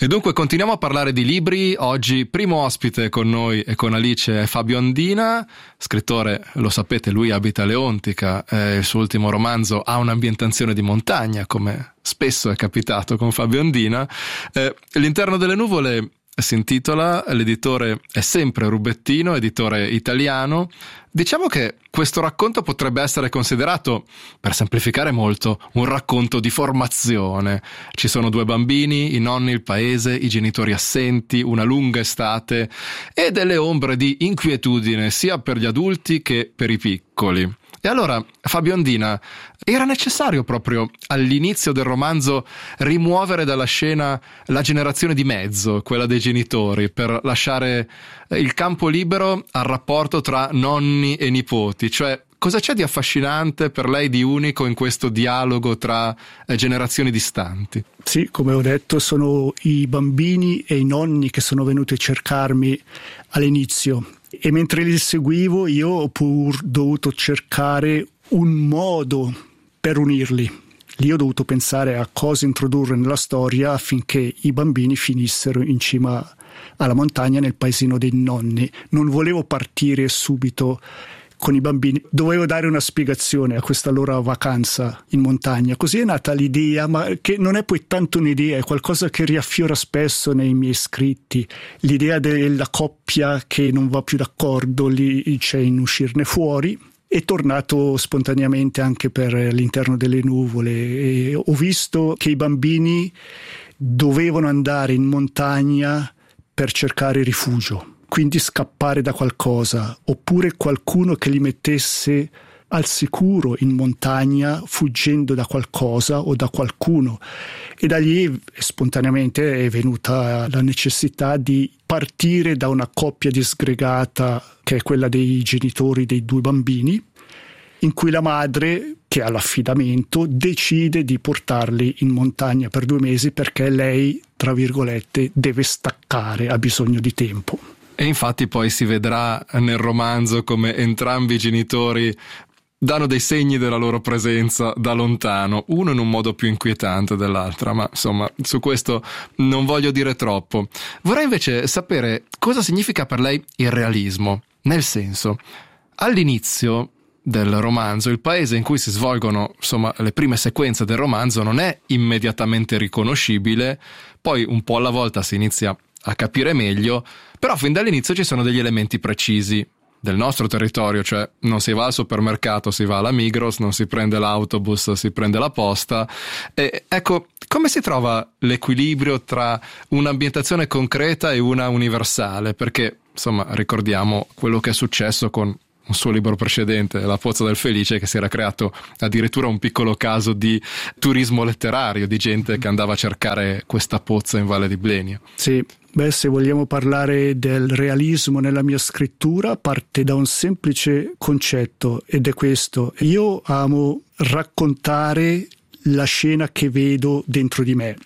E dunque continuiamo a parlare di libri. Oggi primo ospite con noi e con Alice è Fabio Andina, scrittore, lo sapete, lui abita a Leontica, il suo ultimo romanzo ha un'ambientazione di montagna, come spesso è capitato con Fabio Andina. L'interno delle nuvole si intitola, l'editore è sempre Rubettino, editore italiano. Diciamo che questo racconto potrebbe essere considerato, per semplificare molto, un racconto di formazione. Ci sono due bambini, i nonni, il paese, i genitori assenti, una lunga estate e delle ombre di inquietudine sia per gli adulti che per i piccoli. E allora, Fabio Andina, era necessario proprio all'inizio del romanzo rimuovere dalla scena la generazione di mezzo, quella dei genitori, per lasciare il campo libero al rapporto tra nonni e nipoti? Cioè, cosa c'è di affascinante per lei, di unico, in questo dialogo tra generazioni distanti? Sì, come ho detto, sono i bambini e i nonni che sono venuti a cercarmi all'inizio. E mentre li seguivo io ho pur dovuto cercare un modo per unirli. Lì ho dovuto pensare a cosa introdurre nella storia affinché i bambini finissero in cima alla montagna nel paesino dei nonni. Non volevo partire subito con i bambini, dovevo dare una spiegazione a questa loro vacanza in montagna. Così è nata l'idea, ma che non è poi tanto un'idea, è qualcosa che riaffiora spesso nei miei scritti. L'idea della coppia che non va più d'accordo, lì c'è in uscirne fuori. È tornato spontaneamente anche per l'interno delle nuvole e ho visto che i bambini dovevano andare in montagna per cercare rifugio, quindi scappare da qualcosa, oppure qualcuno che li mettesse al sicuro in montagna fuggendo da qualcosa o da qualcuno. E da lì spontaneamente è venuta la necessità di partire da una coppia disgregata che è quella dei genitori dei due bambini, in cui la madre, che ha l'affidamento, decide di portarli in montagna per 2 mesi perché lei, tra virgolette, deve staccare, ha bisogno di tempo. E infatti poi si vedrà nel romanzo come entrambi i genitori danno dei segni della loro presenza da lontano, uno in un modo più inquietante dell'altra, ma insomma su questo non voglio dire troppo. Vorrei invece sapere cosa significa per lei il realismo, nel senso, all'inizio del romanzo il paese in cui si svolgono insomma le prime sequenze del romanzo non è immediatamente riconoscibile, poi un po' alla volta si inizia a capire meglio, però fin dall'inizio ci sono degli elementi precisi del nostro territorio, cioè non si va al supermercato, si va alla Migros, non si prende l'autobus, si prende la posta. E ecco, come si trova l'equilibrio tra un'ambientazione concreta e una universale? Perché, insomma, ricordiamo quello che è successo con un suo libro precedente, La Pozza del Felice, che si era creato addirittura un piccolo caso di turismo letterario, di gente che andava a cercare questa pozza in Valle di Blenia. Sì, se vogliamo parlare del realismo nella mia scrittura, parte da un semplice concetto, ed è questo: io amo raccontare la scena che vedo dentro di me.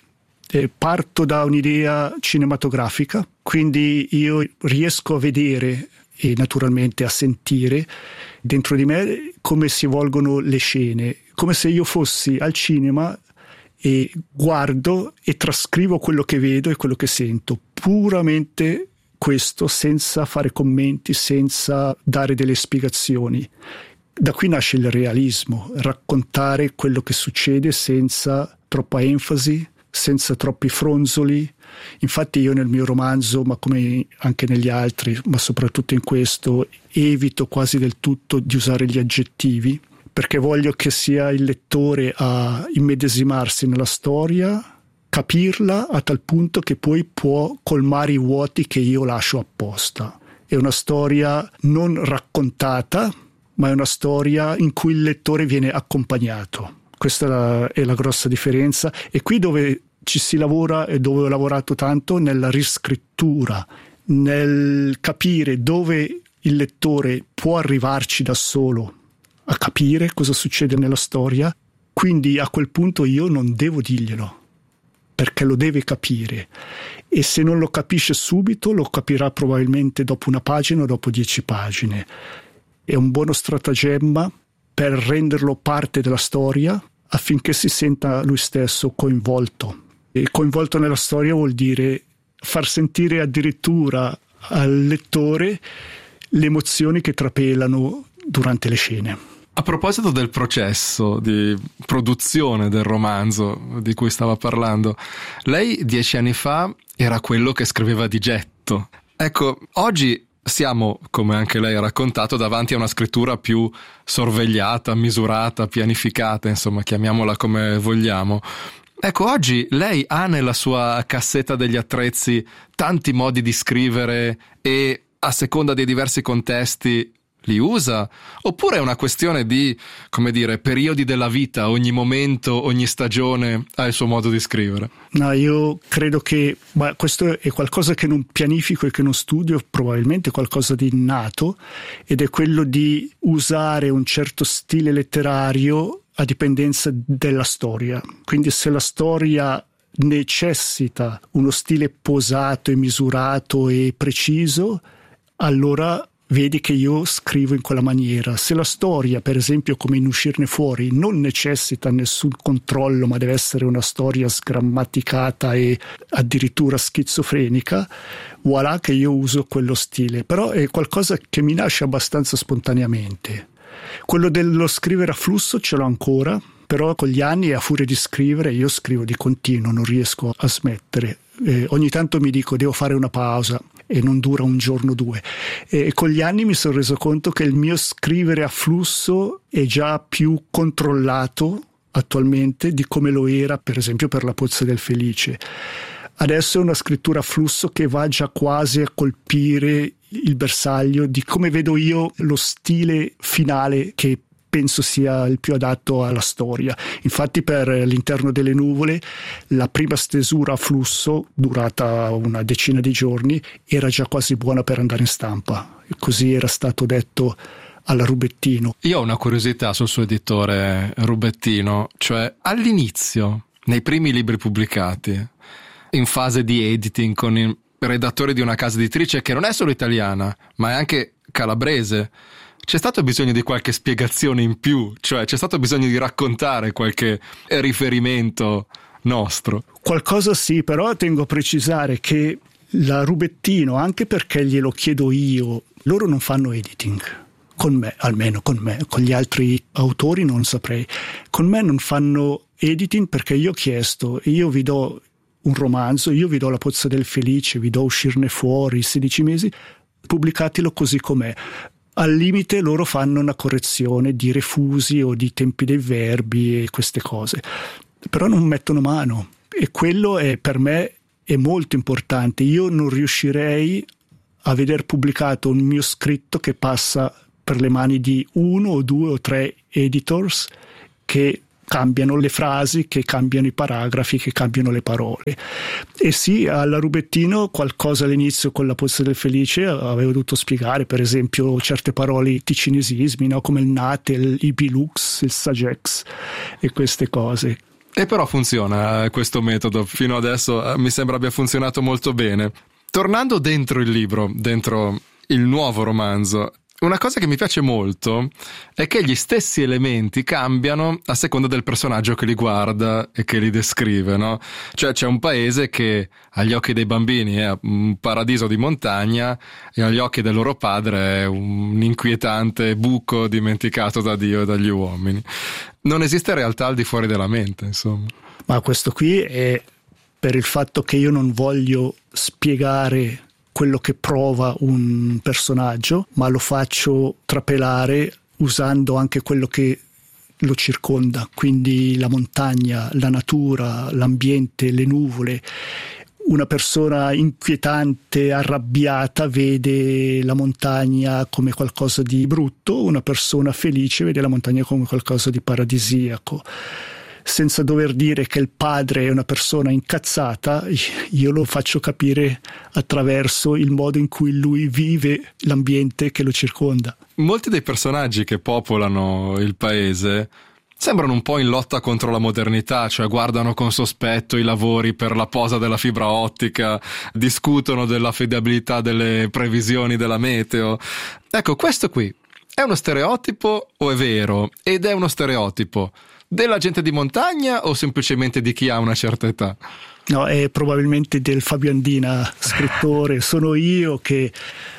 Parto da un'idea cinematografica, quindi io riesco a vedere e naturalmente a sentire dentro di me come si evolgono le scene, come se io fossi al cinema e guardo e trascrivo quello che vedo e quello che sento, puramente questo, senza fare commenti, senza dare delle spiegazioni. Da qui nasce il realismo, raccontare quello che succede senza troppa enfasi, senza troppi fronzoli. Infatti io nel mio romanzo, ma come anche negli altri, ma soprattutto in questo, evito quasi del tutto di usare gli aggettivi, perché voglio che sia il lettore a immedesimarsi nella storia, capirla a tal punto che poi può colmare i vuoti che io lascio apposta. È una storia non raccontata, ma è una storia in cui il lettore viene accompagnato. Questa è la grossa differenza, e qui dove ci si lavora e dove ho lavorato tanto, nella riscrittura, nel capire dove il lettore può arrivarci da solo a capire cosa succede nella storia, quindi a quel punto io non devo dirglielo, perché lo deve capire, e se non lo capisce subito lo capirà probabilmente dopo una pagina o dopo 10 pagine. È un buono stratagemma per renderlo parte della storia affinché si senta lui stesso coinvolto. E coinvolto nella storia vuol dire far sentire addirittura al lettore le emozioni che trapelano durante le scene. A proposito del processo di produzione del romanzo di cui stava parlando, lei 10 anni fa era quello che scriveva di getto. Ecco, oggi siamo, come anche lei ha raccontato, davanti a una scrittura più sorvegliata, misurata, pianificata, insomma, chiamiamola come vogliamo. Ecco, oggi lei ha nella sua cassetta degli attrezzi tanti modi di scrivere e a seconda dei diversi contesti li usa? Oppure è una questione di, come dire, periodi della vita, ogni momento, ogni stagione ha il suo modo di scrivere? No, io credo che questo è qualcosa che non pianifico e che non studio, probabilmente qualcosa di innato, ed è quello di usare un certo stile letterario a dipendenza della storia. Quindi se la storia necessita uno stile posato e misurato e preciso, allora vedi che io scrivo in quella maniera. Se la storia, per esempio, come in Uscirne fuori, non necessita nessun controllo, ma deve essere una storia sgrammaticata e addirittura schizofrenica, voilà che io uso quello stile. Però è qualcosa che mi nasce abbastanza spontaneamente. Quello dello scrivere a flusso ce l'ho ancora, però con gli anni, a furia di scrivere, io scrivo di continuo, non riesco a smettere. Ogni tanto mi dico devo fare una pausa e non dura un giorno o due, e con gli anni mi sono reso conto che il mio scrivere a flusso è già più controllato attualmente di come lo era per esempio per La Pozza del Felice. Adesso è una scrittura a flusso che va già quasi a colpire il bersaglio di come vedo io lo stile finale che penso sia il più adatto alla storia. Infatti per L'Interno delle nuvole la prima stesura a flusso, durata una decina di giorni, era già quasi buona per andare in stampa. E così era stato detto alla Rubettino. Io ho una curiosità sul suo editore Rubettino, cioè all'inizio, nei primi libri pubblicati, in fase di editing con il redattore di una casa editrice che non è solo italiana, ma è anche calabrese, c'è stato bisogno di qualche spiegazione in più? Cioè c'è stato bisogno di raccontare qualche riferimento nostro? Qualcosa sì, però tengo a precisare che la Rubettino, anche perché glielo chiedo io, loro non fanno editing. Con me, almeno con me, con gli altri autori non saprei. Con me non fanno editing perché io ho chiesto, io vi do un romanzo, io vi do La Pozza del Felice, vi do Uscirne fuori, 16 mesi, pubblicatelo così com'è. Al limite loro fanno una correzione di refusi o di tempi dei verbi e queste cose, però non mettono mano, e quello è per me è molto importante. Io non riuscirei a veder pubblicato un mio scritto che passa per le mani di uno o due o tre editors che cambiano le frasi, che cambiano i paragrafi, che cambiano le parole. E sì, alla Rubettino qualcosa all'inizio con La Pozza del Felice avevo dovuto spiegare, per esempio certe parole di cinesismi, no? Come il natel, il bilux, il sagex e queste cose. E però funziona questo metodo, fino adesso mi sembra abbia funzionato molto bene. Tornando dentro il libro, dentro il nuovo romanzo, una cosa che mi piace molto è che gli stessi elementi cambiano a seconda del personaggio che li guarda e che li descrive, no? Cioè c'è un paese che agli occhi dei bambini è un paradiso di montagna e agli occhi del loro padre è un inquietante buco dimenticato da Dio e dagli uomini. Non esiste realtà al di fuori della mente, insomma. Ma questo qui è per il fatto che io non voglio spiegare quello che prova un personaggio, ma lo faccio trapelare usando anche quello che lo circonda, quindi la montagna, la natura, l'ambiente, le nuvole. Una persona inquietante, arrabbiata, vede la montagna come qualcosa di brutto, una persona felice vede la montagna come qualcosa di paradisiaco. Senza dover dire che il padre è una persona incazzata, io lo faccio capire attraverso il modo in cui lui vive l'ambiente che lo circonda. Molti dei personaggi che popolano il paese sembrano un po' in lotta contro la modernità, cioè guardano con sospetto i lavori per la posa della fibra ottica, discutono dell'affidabilità delle previsioni della meteo. Ecco, questo qui è uno stereotipo o è vero? Ed è uno stereotipo della gente di montagna o semplicemente di chi ha una certa età? No, è probabilmente del Fabio Andina, scrittore. Sono io che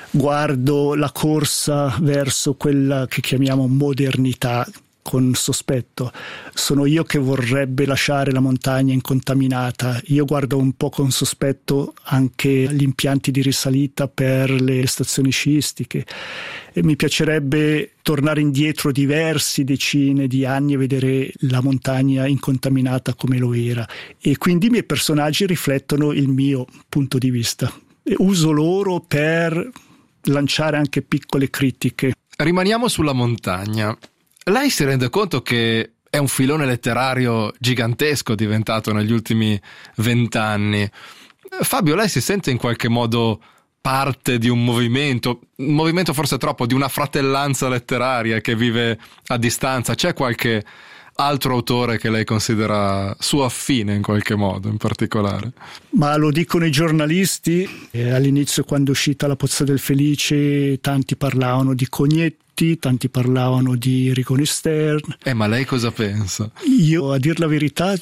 guardo la corsa verso quella che chiamiamo modernità con sospetto. Sono io che vorrebbe lasciare la montagna incontaminata. Io guardo un po' con sospetto anche gli impianti di risalita per le stazioni sciistiche e mi piacerebbe tornare indietro diversi decine di anni e vedere la montagna incontaminata come lo era, e quindi i miei personaggi riflettono il mio punto di vista e uso loro per lanciare anche piccole critiche. Rimaniamo sulla montagna. Lei si rende conto che è un filone letterario gigantesco diventato negli ultimi 20 anni. Fabio, lei si sente in qualche modo parte di un movimento forse troppo, di una fratellanza letteraria che vive a distanza? C'è qualche altro autore che lei considera suo affine in qualche modo in particolare? Ma lo dicono i giornalisti. All'inizio, quando è uscita La Pozza del Felice, tanti parlavano di Cognetti, tanti parlavano di Rigoni Stern. Ma lei cosa pensa? Io, a dir la verità,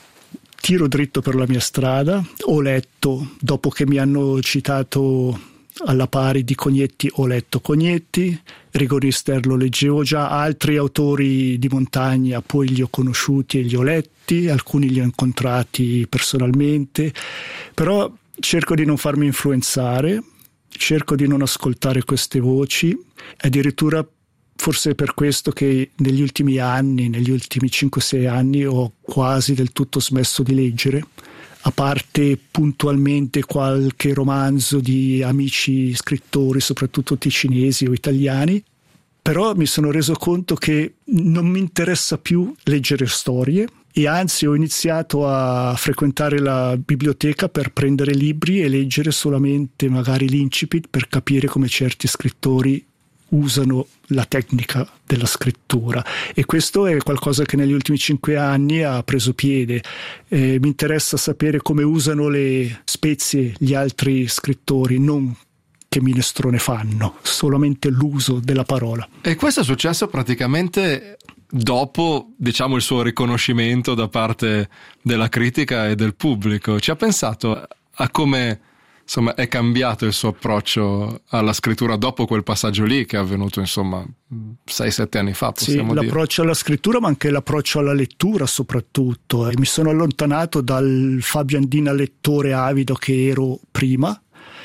tiro dritto per la mia strada. Ho letto, dopo che mi hanno citato alla pari di Cognetti, ho letto Cognetti, Rigoni Stern lo leggevo già, altri autori di montagna poi li ho conosciuti e li ho letti, alcuni li ho incontrati personalmente, però cerco di non farmi influenzare, cerco di non ascoltare queste voci, addirittura forse è per questo che negli ultimi anni, negli ultimi 5-6 anni, ho quasi del tutto smesso di leggere, a parte puntualmente qualche romanzo di amici scrittori, soprattutto ticinesi o italiani, però mi sono reso conto che non mi interessa più leggere storie e anzi ho iniziato a frequentare la biblioteca per prendere libri e leggere solamente magari l'incipit per capire come certi scrittori usano la tecnica della scrittura, e questo è qualcosa che negli ultimi 5 anni ha preso piede. Mi interessa sapere come usano le spezie gli altri scrittori, non che minestrone fanno, solamente l'uso della parola. E questo è successo praticamente dopo, diciamo, il suo riconoscimento da parte della critica e del pubblico. Ci ha pensato a come, insomma, è cambiato il suo approccio alla scrittura dopo quel passaggio lì che è avvenuto, insomma, 6-7 anni fa, possiamo dire. L'approccio alla scrittura, ma anche l'approccio alla lettura soprattutto. Mi sono allontanato dal Fabio Andina lettore avido che ero prima,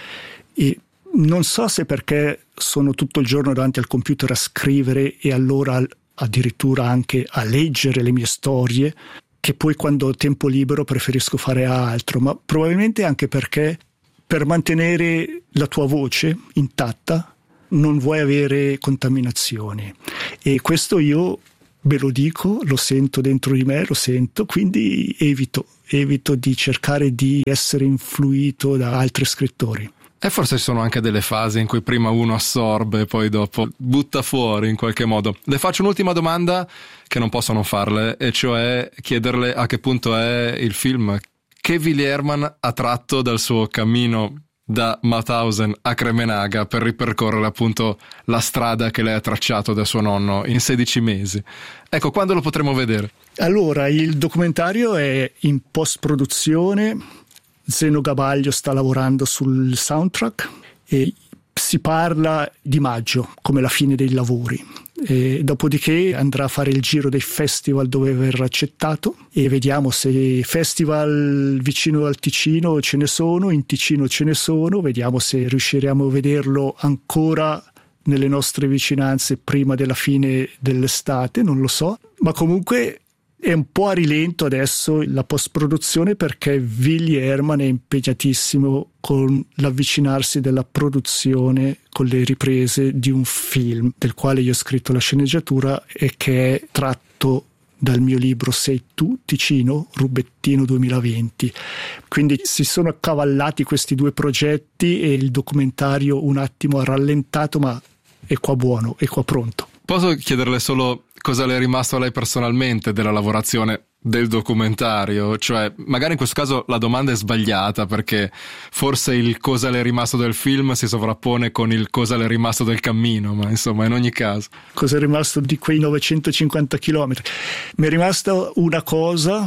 e non so se perché sono tutto il giorno davanti al computer a scrivere e allora addirittura anche a leggere le mie storie, che poi quando ho tempo libero preferisco fare altro, ma probabilmente anche perché per mantenere la tua voce intatta non vuoi avere contaminazioni, e questo io ve lo dico, lo sento dentro di me, lo sento, quindi evito di cercare di essere influito da altri scrittori. E forse ci sono anche delle fasi in cui prima uno assorbe e poi dopo butta fuori in qualche modo. Le faccio un'ultima domanda che non posso non farle, e cioè chiederle a che punto è il film che Willi Hermann ha tratto dal suo cammino da Mauthausen a Cremenaga per ripercorrere appunto la strada che lei ha tracciato da suo nonno in 16 mesi. Ecco, quando lo potremo vedere? Allora, il documentario è in post-produzione. Zeno Gabaglio sta lavorando sul soundtrack e si parla di maggio come la fine dei lavori, e dopodiché andrà a fare il giro dei festival dove verrà accettato, e vediamo se festival vicino al Ticino ce ne sono, in Ticino ce ne sono, vediamo se riusciremo a vederlo ancora nelle nostre vicinanze prima della fine dell'estate, non lo so, ma comunque è un po' a rilento adesso la post-produzione perché Willi Hermann è impegnatissimo con l'avvicinarsi della produzione, con le riprese di un film del quale io ho scritto la sceneggiatura e che è tratto dal mio libro Sei tu, Ticino, Rubettino 2020. Quindi si sono accavallati questi due progetti e il documentario un attimo ha rallentato, ma è qua buono, è qua pronto. Posso chiederle solo cosa le è rimasto a lei personalmente della lavorazione del documentario? Cioè, magari in questo caso la domanda è sbagliata, perché forse il cosa le è rimasto del film si sovrappone con il cosa le è rimasto del cammino, ma insomma, in ogni caso. Cosa è rimasto di quei 950 chilometri? Mi è rimasta una cosa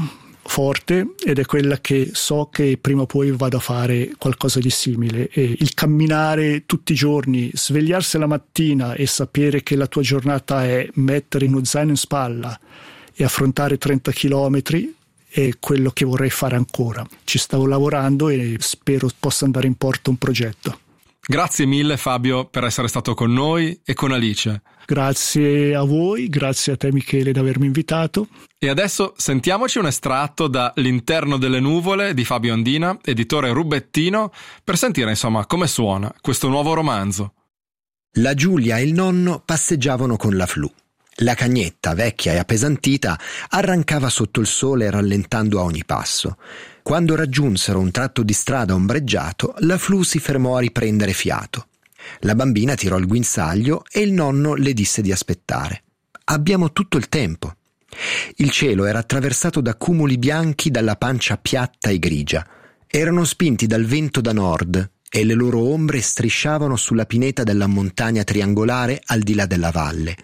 forte ed è quella che so che prima o poi vado a fare qualcosa di simile. E il camminare tutti i giorni, svegliarsi la mattina e sapere che la tua giornata è mettere uno zaino in spalla e affrontare 30 chilometri è quello che vorrei fare ancora. Ci stavo lavorando e spero possa andare in porto un progetto. Grazie mille Fabio per essere stato con noi e con Alice. Grazie a voi, grazie a te Michele di avermi invitato. E adesso sentiamoci un estratto da L'interno delle nuvole di Fabio Ondina, editore Rubettino, per sentire insomma come suona questo nuovo romanzo. La Giulia e il nonno passeggiavano con la Flu. La cagnetta, vecchia e appesantita, arrancava sotto il sole rallentando a ogni passo. Quando raggiunsero un tratto di strada ombreggiato, la Flu si fermò a riprendere fiato. La bambina tirò il guinzaglio e il nonno le disse di aspettare. Abbiamo tutto il tempo. Il cielo era attraversato da cumuli bianchi dalla pancia piatta e grigia. Erano spinti dal vento da nord e le loro ombre strisciavano sulla pineta della montagna triangolare al di là della valle.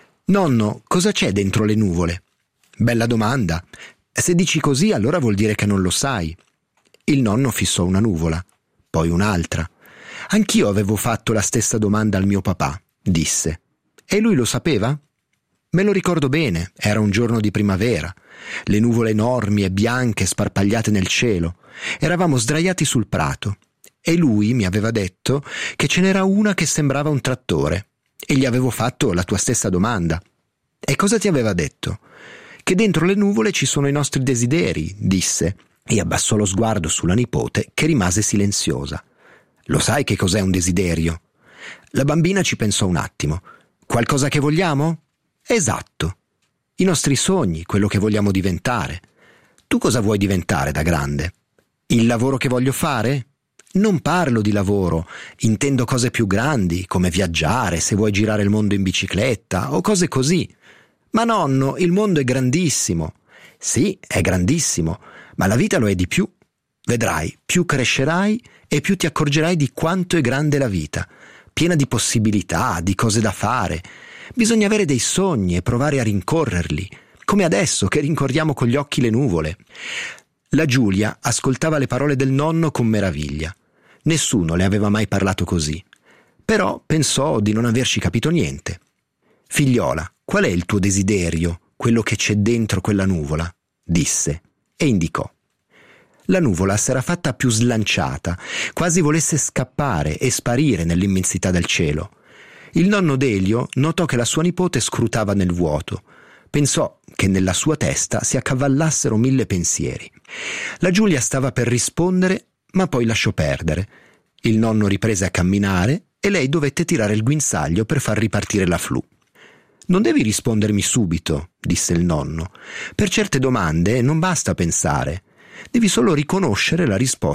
Nonno, cosa c'è dentro le nuvole? Bella domanda. Se dici così, allora vuol dire che non lo sai. Il nonno fissò una nuvola, poi un'altra. Anch'io avevo fatto la stessa domanda al mio papà, disse. E lui lo sapeva? Me lo ricordo bene, era un giorno di primavera. Le nuvole enormi e bianche sparpagliate nel cielo. Eravamo sdraiati sul prato. E lui mi aveva detto che ce n'era una che sembrava un trattore. E gli avevo fatto la tua stessa domanda. E cosa ti aveva detto? Che dentro le nuvole ci sono i nostri desideri, disse, e abbassò lo sguardo sulla nipote che rimase silenziosa. Lo sai che cos'è un desiderio? La bambina ci pensò un attimo. Qualcosa che vogliamo? Esatto. I nostri sogni, quello che vogliamo diventare. Tu cosa vuoi diventare da grande? Il lavoro che voglio fare? Non parlo di lavoro, intendo cose più grandi, come viaggiare, se vuoi girare il mondo in bicicletta, o cose così. Ma nonno, il mondo è grandissimo. Sì, è grandissimo, ma la vita lo è di più. Vedrai, più crescerai e più ti accorgerai di quanto è grande la vita, piena di possibilità, di cose da fare. Bisogna avere dei sogni e provare a rincorrerli, come adesso che rincorriamo con gli occhi le nuvole. La Giulia ascoltava le parole del nonno con meraviglia. Nessuno le aveva mai parlato così. Però pensò di non averci capito niente. Figliola, qual è il tuo desiderio, quello che c'è dentro quella nuvola? Disse e indicò. La nuvola s'era fatta più slanciata, quasi volesse scappare e sparire nell'immensità del cielo. Il nonno Delio notò che la sua nipote scrutava nel vuoto. Pensò che nella sua testa si accavallassero 1000 pensieri. La Giulia stava per rispondere, ma poi lasciò perdere. Il nonno riprese a camminare e lei dovette tirare il guinzaglio per far ripartire la Flu. «Non devi rispondermi subito», disse il nonno. «Per certe domande non basta pensare. Devi solo riconoscere la risposta